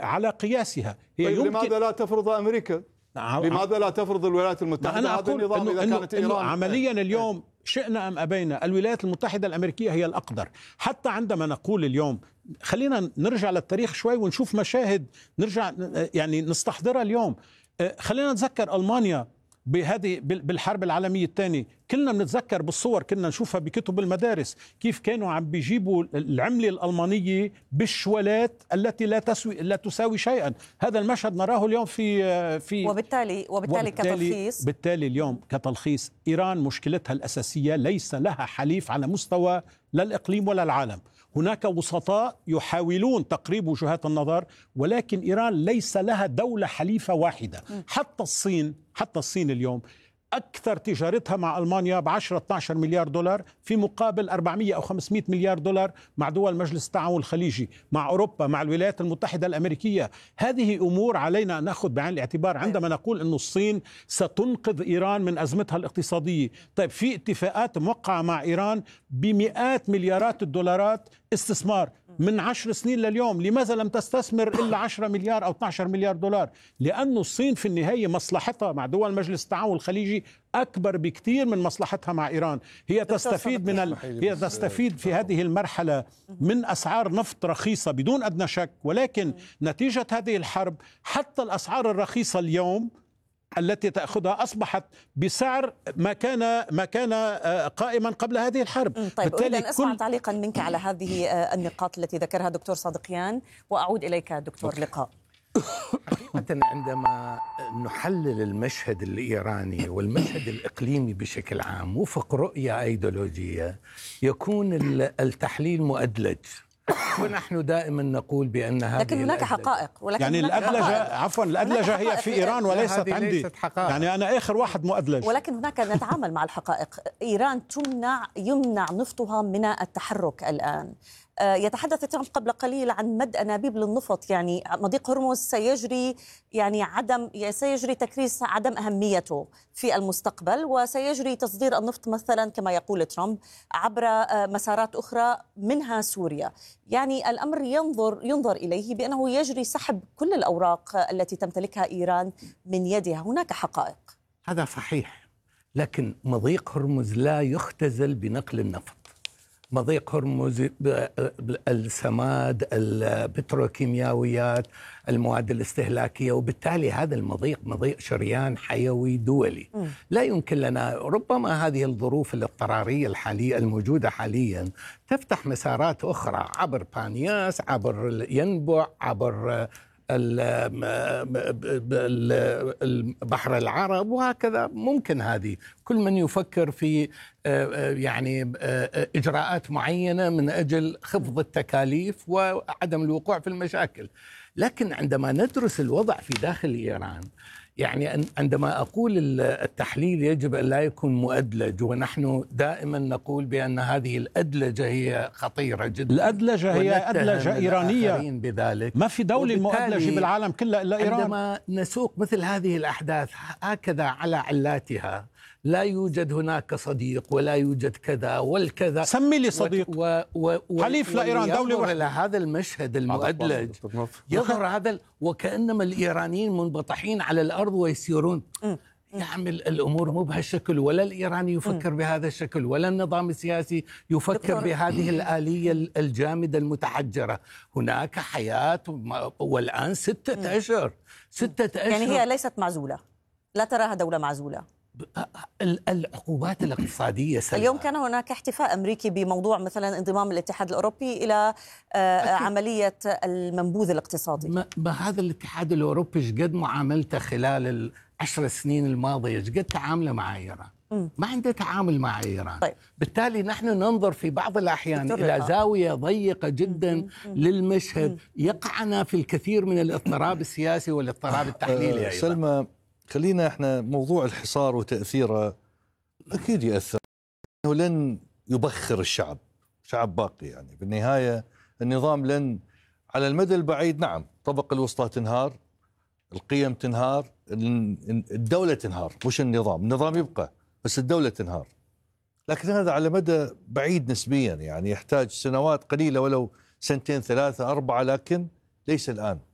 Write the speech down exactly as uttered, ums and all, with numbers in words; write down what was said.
على قياسها. هي طيب يمكن لماذا لا تفرض أمريكا؟ لماذا لا تفرض الولايات المتحدة أنا هذا النظام إذا إنه كانت إنه إيران عمليا اليوم شئنا أم أبينا الولايات المتحدة الأمريكية هي الأقدر. حتى عندما نقول اليوم، خلينا نرجع للتاريخ شوي ونشوف مشاهد نرجع يعني نستحضرها اليوم. خلينا نتذكر ألمانيا بهذه بالحرب العالمية الثانية، كلنا بنتذكر بالصور كنا نشوفها بكتب المدارس كيف كانوا عم بيجيبوا العملة الألمانية بالشوالات التي لا تسوي لا تساوي شيئا. هذا المشهد نراه اليوم في في وبالتالي وبالتالي, وبالتالي كتلخيص بالتالي اليوم كتلخيص إيران مشكلتها الأساسية ليس لها حليف على مستوى لا الإقليم ولا العالم. هناك وسطاء يحاولون تقريب وجهات النظر، ولكن إيران ليس لها دولة حليفة واحدة. حتى الصين حتى الصين اليوم أكثر تجارتها مع ألمانيا ب عشرة اثني عشر مليار دولار في مقابل أربعمئة أو خمسمئة مليار دولار مع دول مجلس التعاون الخليجي، مع أوروبا، مع الولايات المتحدة الأمريكية. هذه أمور علينا أن نأخذ بعين الاعتبار عندما نقول أن الصين ستنقذ إيران من أزمتها الاقتصادية. طيب في اتفاقات موقعة مع إيران بمئات مليارات الدولارات استثمار من عشر سنين لليوم، لماذا لم تستثمر إلا عشرة مليار أو اثني عشر مليار دولار؟ لأن الصين في النهاية مصلحتها مع دول مجلس التعاون الخليجي أكبر بكثير من مصلحتها مع إيران. هي تستفيد من ال... هي تستفيد في هذه المرحلة من أسعار نفط رخيصة بدون أدنى شك، ولكن نتيجة هذه الحرب حتى الأسعار الرخيصة اليوم التي تأخذها أصبحت بسعر ما كان ما كان قائما قبل هذه الحرب. طيب أريد أن أسمع كل... تعليقا منك على هذه النقاط التي ذكرها دكتور صادقيان، وأعود إليك دكتور لقاء. حقيقة عندما نحلل المشهد الإيراني والمشهد الإقليمي بشكل عام وفق رؤية أيديولوجية يكون التحليل مؤدلج، ونحن دائما نقول بأن هذه لكن هناك حقائق، ولكن يعني هناك الأدلجة حقائق. عفوا الأدلجة هي في إيران وليست عندي، يعني أنا آخر واحد مؤدلج. ولكن هناك نتعامل مع الحقائق. إيران تمنع يمنع نفطها من التحرك الآن. يتحدث ترامب قبل قليل عن مد أنابيب للنفط، يعني مضيق هرمز سيجري يعني عدم سيجري تكريس عدم أهميته في المستقبل، وسيجري تصدير النفط مثلا كما يقول ترامب عبر مسارات أخرى منها سوريا. يعني الأمر ينظر ينظر إليه بأنه يجري سحب كل الأوراق التي تمتلكها إيران من يدها. هناك حقائق. هذا صحيح، لكن مضيق هرمز لا يختزل بنقل النفط. مضيق هرمز السماد، البتروكيماويات، المواد الاستهلاكية، وبالتالي هذا المضيق مضيق شريان حيوي دولي. م. لا يمكن لنا، ربما هذه الظروف الاضطرارية الحالية الموجودة حاليا تفتح مسارات أخرى عبر بانياس، عبر ينبع، عبر البحر العرب، وهكذا. ممكن هذه كل من يفكر في يعني إجراءات معينة من أجل خفض التكاليف وعدم الوقوع في المشاكل. لكن عندما ندرس الوضع في داخل إيران، يعني عندما أقول التحليل يجب أن لا يكون مؤدلج، ونحن دائما نقول بأن هذه الأدلجة هي خطيرة جدا. الأدلجة هي أدلجة إيرانية بذلك. ما في دولة مؤدلجة بالعالم كله إلا إيران. عندما نسوق مثل هذه الأحداث هكذا على علاتها، لا يوجد هناك صديق ولا يوجد كذا والكذا، سمي لي صديق و و و حليف لإيران دولة واحدة. إلى هذا المشهد المؤدلج يظهر هذا وكأنما الإيرانيين منبطحين على الأرض ويسيرون. يعمل الأمور مو بهالشكل، ولا الإيراني يفكر م. بهذا الشكل، ولا النظام السياسي يفكر دكتور. بهذه الآلية الجامدة المتحجرة. هناك حياة، والآن ستة أشهر ستة أشهر يعني هي ليست معزولة، لا تراها دولة معزولة. العقوبات الاقتصادية سلبة. اليوم كان هناك احتفاء أمريكي بموضوع مثلا انضمام الاتحاد الأوروبي إلى عملية المنبوذ الاقتصادي. ما, ما هذا الاتحاد الأوروبي قد معاملته خلال العشر سنين الماضية، قد تعامله مع إيران؟ ما عنده تعامل مع إيران. طيب. بالتالي نحن ننظر في بعض الأحيان إلى زاوية ضيقة جدا مم. للمشهد، مم. يقعنا في الكثير من الاضطراب السياسي والاضطراب التحليلي. أه سلمى، خلينا احنا موضوع الحصار وتأثيره أكيد يأثر، إنه لن يبخر الشعب، شعب باقي. يعني بالنهاية النظام لن على المدى البعيد، نعم طبقة الوسطى تنهار، القيم تنهار، الدولة تنهار، مش النظام، النظام يبقى بس الدولة تنهار. لكن هذا على مدى بعيد نسبيا، يعني يحتاج سنوات قليلة، ولو سنتين ثلاثة أربعة، لكن ليس الآن.